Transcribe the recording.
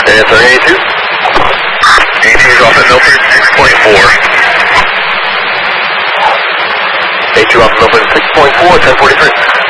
Answer A2. A2 is off at Milford 6.4. A2 off Milford 6.4, 1043.